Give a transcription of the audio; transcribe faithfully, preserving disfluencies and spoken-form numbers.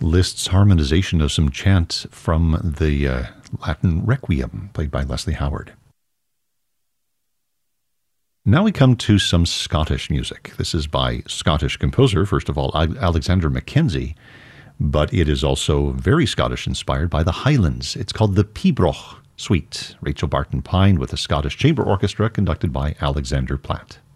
Liszt's harmonization of some chant from the uh, Latin Requiem, played by Leslie Howard. Now we come to some Scottish music. This is by Scottish composer, first of all, Alexander Mackenzie, but it is also very Scottish inspired by the Highlands. It's called the Pibroch Suite. Rachel Barton Pine with the Scottish Chamber Orchestra conducted by Alexander Platt.